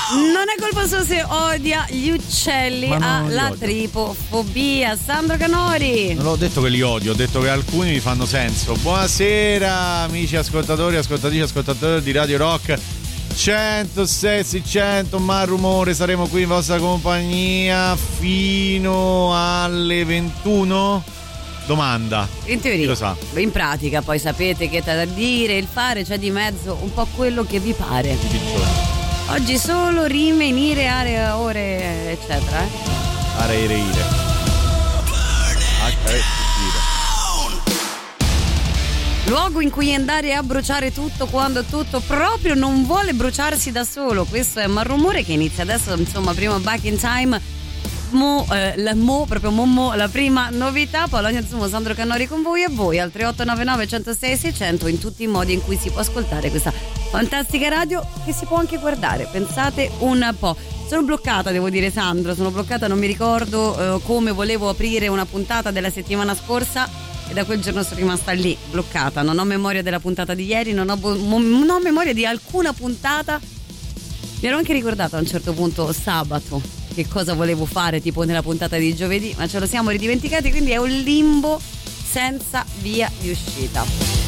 Non è colpa sua se odia gli uccelli, ha la tripofobia. Sandro Canori. Non ho detto che li odio, ho detto che alcuni mi fanno senso. Buonasera amici ascoltatori, ascoltatrici, ascoltatori di Radio Rock 106.100, ma rumore, saremo qui in vostra compagnia fino alle 21. Domanda. In teoria, chi lo sa? In pratica poi sapete che da dire, il fare, c'è di mezzo un po' quello che vi pare. Oggi solo rimenire, aree, ore, eccetera. Aree, ire. Luogo in cui andare a bruciare tutto quando tutto proprio non vuole bruciarsi da solo. Questo è Marrumore che inizia adesso, insomma, prima Back in Time. La prima novità. Polonia Zumo, Sandro Cannori con voi, e voi al 3899 106 600 in tutti i modi in cui si può ascoltare questa fantastica radio, che si può anche guardare. Pensate un po'. Sono bloccata, devo dire, Sandro, sono bloccata, non mi ricordo come volevo aprire una puntata della settimana scorsa e da quel giorno sono rimasta lì, bloccata. Non ho memoria della puntata di ieri, non ho memoria di alcuna puntata. Mi ero anche ricordata a un certo punto sabato che cosa volevo fare, tipo nella puntata di giovedì, ma ce lo siamo ridimenticati, quindi è un limbo senza via di uscita.